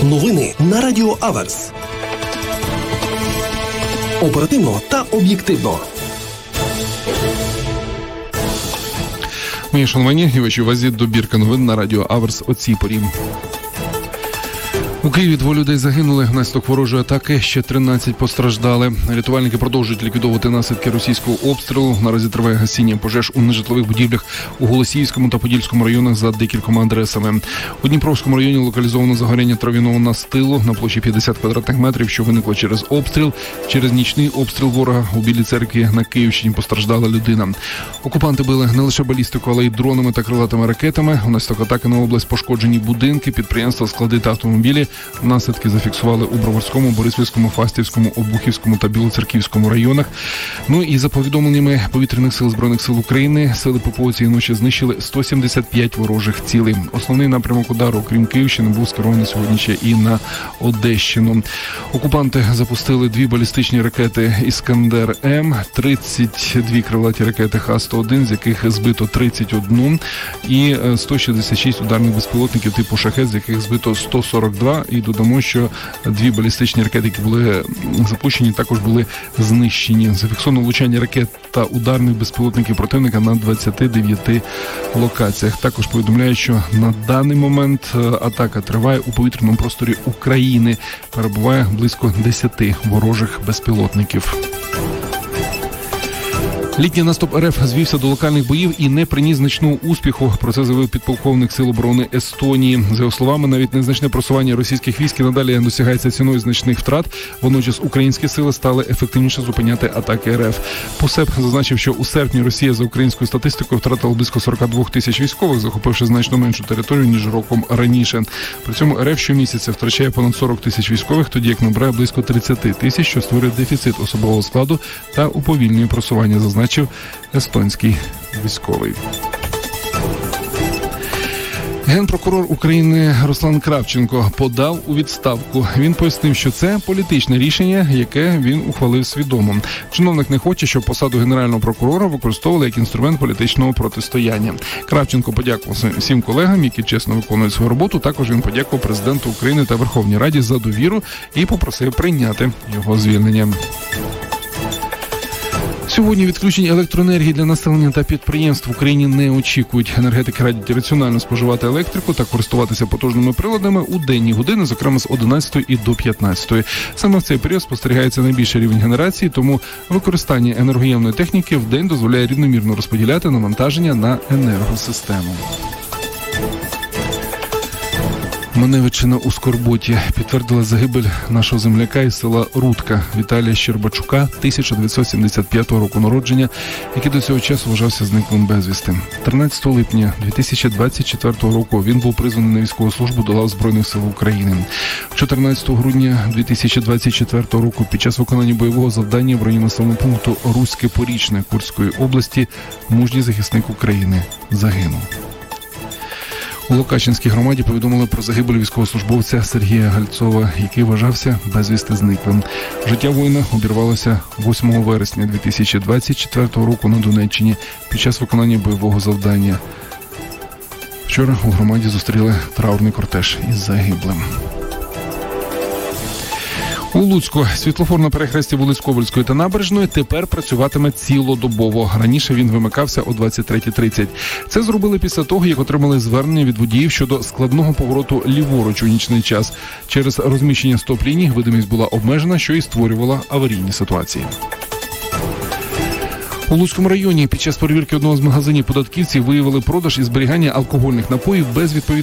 Новини на Радіо Аверс. Оперативно та об'єктивно. Мої шановані, і вашій увазі добірка новин на Радіо Аверс о цій порі. У Києві 2 людей загинули внаслідок ворожої атаки, ще 13 постраждали. Рятувальники продовжують ліквідовувати наслідки російського обстрілу. Наразі триває гасіння пожеж у нежитлових будівлях у Голосіївському та Подільському районах за декількома адресами. У Дніпровському районі локалізовано загоряння трав'яного настилу на площі 50 квадратних метрів, що виникло через обстріл. Через нічний обстріл ворога у Білій Церкві на Київщині постраждала людина. Окупанти били не лише балістику, але й дронами та крилатими ракетами. Внаслідок атаки на область пошкоджені будинки, підприємства, склади та автомобілі. Наслідки зафіксували у Броварському, Борисполівському, Фастівському, Обухівському та Білоцерківському районах. Ну і за повідомленнями повітряних сил Збройних сил України, сили ППО цієї ночі знищили 175 ворожих цілей. Основний напрямок удару, крім Київщини, був скерований сьогодні ще і на Одещину. Окупанти запустили 2 балістичні ракети «Іскандер-М», 32 крилаті ракети Х-101, з яких збито 31, і 166 ударних безпілотників типу «Шахед», з яких збито 142. І додамо, що 2 балістичні ракети, які були запущені, також були знищені. Зафіксовано влучання ракет та ударних безпілотників противника на 29 локаціях. Також повідомляють, що на даний момент атака триває у повітряному просторі України. Перебуває близько 10 ворожих безпілотників. Літній наступ РФ звівся до локальних боїв і не приніс значного успіху. Про це заявив підполковник Сил оборони Естонії. За його словами, навіть незначне просування російських військ надалі досягається ціною значних втрат. Водночас українські сили стали ефективніше зупиняти атаки РФ. Посеп зазначив, що у серпні Росія за українською статистикою втратила близько 42 тисяч військових, захопивши значно меншу територію, ніж роком раніше. При цьому РФ щомісяця втрачає понад 40 тисяч військових, тоді як набирає близько 30 тисяч, що створює дефіцит особового складу та уповільнює просування, зазначив естонський військовий. Генпрокурор України Руслан Кравченко подав у відставку. Він пояснив, що це політичне рішення, яке він ухвалив свідомо. Чиновник не хоче, щоб посаду генерального прокурора використовували як інструмент політичного протистояння. Кравченко подякував всім колегам, які чесно виконують свою роботу. Також він подякував президенту України та Верховній Раді за довіру і попросив прийняти його звільнення. Сьогодні відключень електроенергії для населення та підприємств в Україні не очікують. Енергетики радять раціонально споживати електрику та користуватися потужними приладами у денні години, зокрема з 11 і до 15. Саме в цей період спостерігається найбільший рівень генерації, тому використання енергоємної техніки в день дозволяє рівномірно розподіляти навантаження на енергосистему. Маневичина у скорботі. Підтвердила загибель нашого земляка із села Рудка Віталія Щербачука, 1975 року народження, який до цього часу вважався зниклим безвісти. 13 липня 2024 року він був призваний на військову службу до лав Збройних сил України. 14 грудня 2024 року під час виконання бойового завдання в районі населеного пункту Руське Порічне Курської області мужній захисник України загинув. У Локачинській громаді повідомили про загибель військовослужбовця Сергія Гальцова, який вважався безвісти зниклим. Життя воїна обірвалося 8 вересня 2024 року на Донеччині під час виконання бойового завдання. Вчора у громаді зустріли траурний кортеж із загиблим. У Луцьку світлофор на перехресті вулиць Ковальської та Набережної тепер працюватиме цілодобово. Раніше він вимикався о 23:30. Це зробили після того, як отримали звернення від водіїв щодо складного повороту ліворуч у нічний час. Через розміщення стоп-ліній видимість була обмежена, що і створювала аварійні ситуації. У Луцькому районі під час перевірки одного з магазинів податківців виявили продаж і зберігання алкогольних напоїв без відповідної